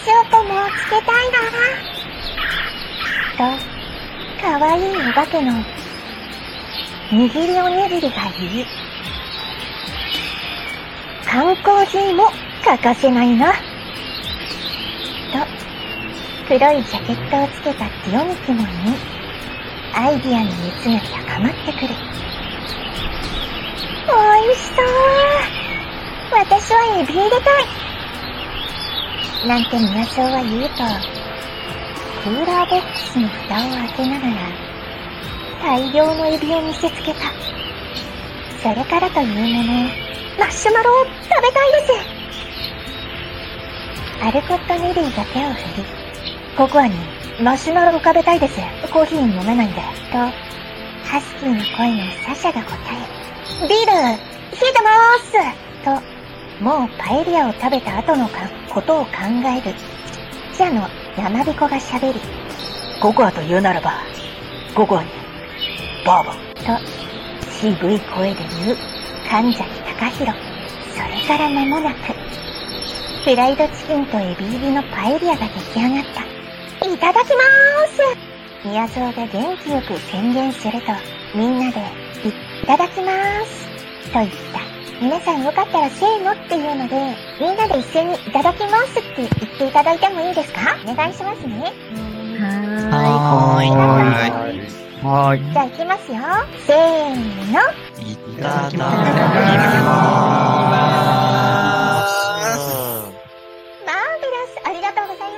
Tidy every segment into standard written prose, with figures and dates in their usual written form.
ショコもつけたいな。と、かわいいお化けの握りおにぎりがいい。缶コーヒーも欠かせないな。と、黒いジャケットをつけたティオミクモンに、アイディアの熱が高まってくる。おいしそう。私はエビ入れたい。なんて宮荘は言うと、クーラーボックスの蓋を開けながら、大量のエビを見せつけた。それからというもの、マシュマロを食べたいです。アルコット・ネリーが手を振り、ココアにマシュマロを食べたいです。コーヒー飲めないんで。と、ハスキーの声のサシャが答え、ビール、冷えてまーすと、もうパエリアを食べた後のことを考える、ちっちゃの山彦が喋り、 ココアと言うならば、ココアに、バーボン。 と、渋い声で言う、神崎隆弘。それから間もなく、フライドチキンとエビ入りのパエリアが出来上がった。いただきまーす。宮蔵が元気よく宣言すると、みんなで、いただきまーす。と言った。皆さんよかったらせーのっていうので、みんなで一斉にいただきますって言っていただいてもいいですか？お願いしますね。 はーい。 じゃあ行きますよ。せーの。 いただきまーす。 マーベラス、ありがとうございます。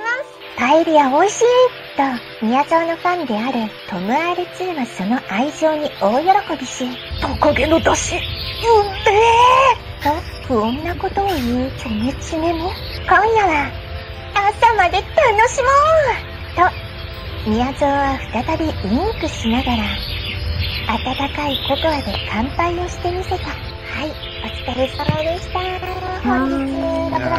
パエリア美味しいと、宮沢のファンであるトム R2 はその愛情に大喜びし、 トカゲの出汁、 と不穏なことを言うチョメチメも、今夜は朝まで楽しもうと、宮沢は再びウインクしながら、温かいココアで乾杯をしてみせた。はい、お疲れ様でした。本日、6月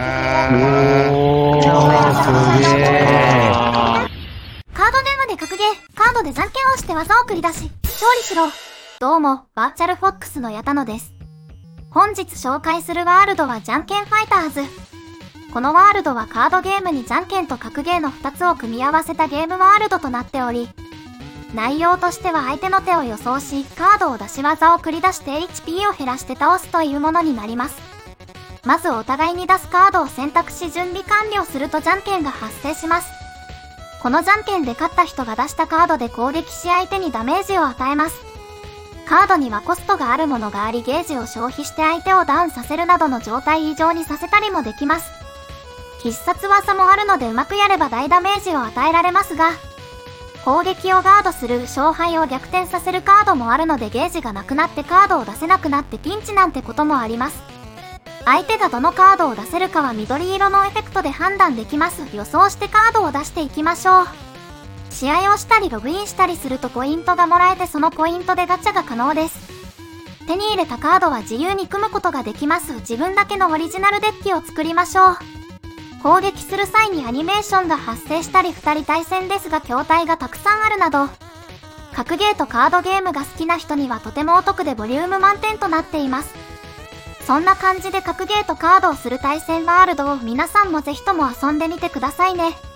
カードゲームで格ゲー、カードでじゃんけんをして技を繰り出し、勝利しろ。どうも、バーチャルフォックスの矢田野です。本日紹介するワールドはじゃんけんファイターズ。このワールドはカードゲームにじゃんけんと格ゲーの2つを組み合わせたゲームワールドとなっており、内容としては相手の手を予想し、カードを出し技を繰り出して HP を減らして倒すというものになります。まずお互いに出すカードを選択し準備完了するとじゃんけんが発生します。このじゃんけんで勝った人が出したカードで攻撃し相手にダメージを与えます。カードにはコストがあるものがありゲージを消費して相手をダウンさせるなどの状態異常にさせたりもできます。必殺技もあるのでうまくやれば大ダメージを与えられますが、攻撃をガードする勝敗を逆転させるカードもあるのでゲージがなくなってカードを出せなくなってピンチなんてこともあります。相手がどのカードを出せるかは緑色のエフェクトで判断できます。予想してカードを出していきましょう。試合をしたりログインしたりするとポイントがもらえてそのポイントでガチャが可能です。手に入れたカードは自由に組むことができます。自分だけのオリジナルデッキを作りましょう。攻撃する際にアニメーションが発生したり2人対戦ですが筐体がたくさんあるなど、格ゲーとカードゲームが好きな人にはとてもお得でボリューム満点となっています。そんな感じで格ゲーとカードをする対戦ワールドを皆さんもぜひとも遊んでみてくださいね。